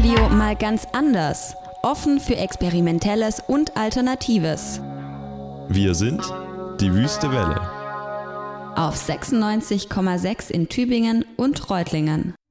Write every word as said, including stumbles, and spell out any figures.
Radio mal ganz anders. Offen für Experimentelles und Alternatives. Wir sind die Wüste Welle. Auf sechsundneunzig Komma sechs in Tübingen und Reutlingen.